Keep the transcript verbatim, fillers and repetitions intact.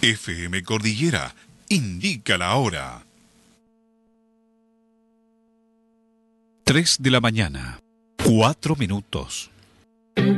F M Cordillera indica la hora. Tres de la mañana, cuatro minutos.